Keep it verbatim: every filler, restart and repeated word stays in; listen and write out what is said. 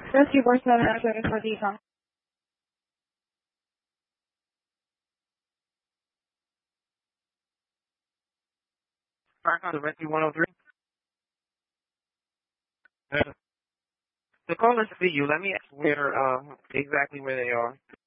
Rescue four seven operator for the phone. Park on the Rescue one oh three. Uh, the callers see you. Let me ask where, uh, exactly where they are.